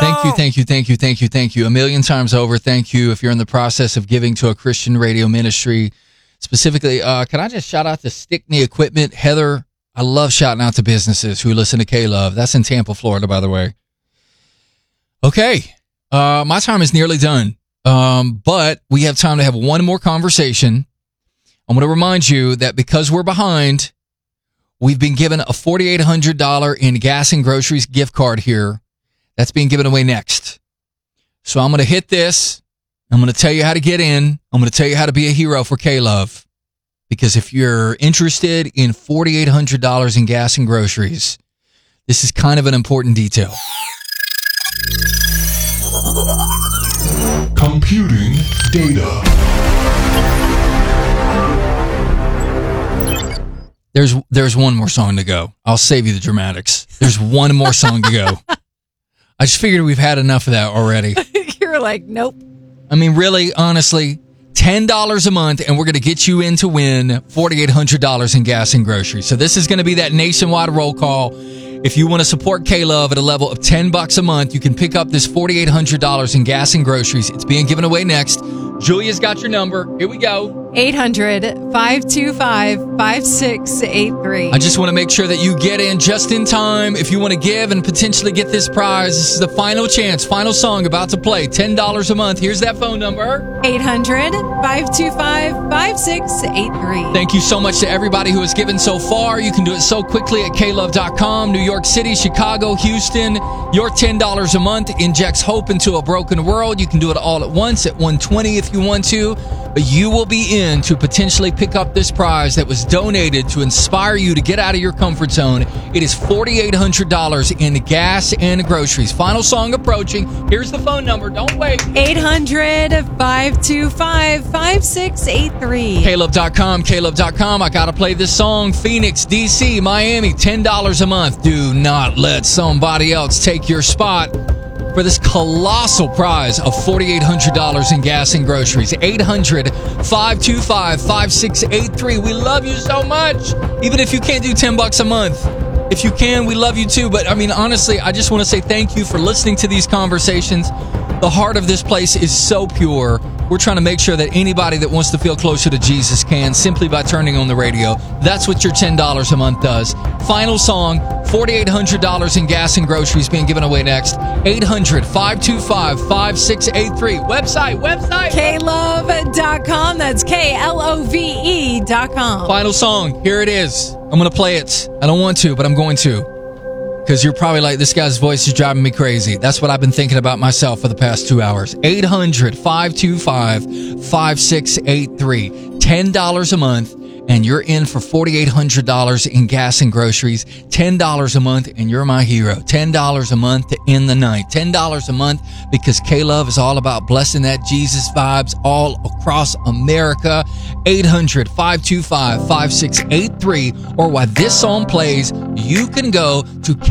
Thank you. A million times over, thank you. If you're in the process of giving to a Christian radio ministry, specifically, can I just shout out to Stickney Equipment? Heather, I love shouting out to businesses who listen to K-Love. That's in Tampa, Florida, by the way. Okay, my time is nearly done, but we have time to have one more conversation. I'm going to remind you that because we're behind, we've been given a $4,800 in gas and groceries gift card here. That's being given away next. So I'm going to hit this. I'm going to tell you how to get in. I'm going to tell you how to be a hero for K-Love. Because if you're interested in $4,800 in gas and groceries, this is kind of an important detail. Computing data. There's one more song to go. I'll save you the dramatics. There's one more song to go. I just figured we've had enough of that already. You're like, nope. I mean, really, honestly, $10 a month, and we're going to get you in to win $4,800 in gas and groceries. So this is going to be that nationwide roll call. If you want to support K-Love at a level of $10 a month, you can pick up this $4,800 in gas and groceries. It's being given away next. Julia's got your number. Here we go. 800-525-5683. I just want to make sure that you get in just in time. If you want to give and potentially get this prize, this is the final chance, final song about to play. $10 a month. Here's that phone number. 800-525-5683. Thank you so much to everybody who has given so far. You can do it so quickly at klove.com. New York City, Chicago, Houston. Your $10 a month injects hope into a broken world. You can do it all at once at $120 if you want to. But you will be in to potentially pick up this prize that was donated to inspire you to get out of your comfort zone. It is $4,800 in gas and groceries. Final song approaching. Here's the phone number. Don't wait. 800-525-5683. Caleb.com. I got to play this song. Phoenix, DC, Miami, $10 a month. Do not let somebody else take your spot for this colossal prize of $4,800 in gas and groceries. 800-525-5683. We love you so much. Even if you can't do $10 a month. If you can, we love you too. But I mean, honestly, I just want to say thank you for listening to these conversations. The heart of this place is so pure. We're trying to make sure that anybody that wants to feel closer to Jesus can, simply by turning on the radio. That's what your $10 a month does. Final song, $4,800 in gas and groceries being given away next. 800-525-5683. Website. KLove.com. That's KLOVE.com. Final song. Here it is. I'm going to play it. I don't want to, but I'm going to. Because you're probably like, this guy's voice is driving me crazy. That's what I've been thinking about myself for the past 2 hours. 800-525-5683. $10 a month, and you're in for $4,800 in gas and groceries. $10 a month, and you're my hero. $10 a month to end the night. $10 a month, because K-Love is all about blessing that Jesus vibes all across America. 800-525-5683. Or while this song plays, you can go to